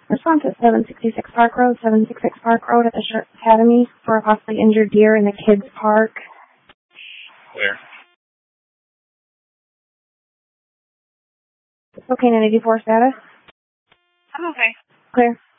Response at 766 Park Road, 766 Park Road at the Sheriff's Academy for a possibly injured deer in the kids' park. Where? Okay, 984 status. I'm okay. Clear.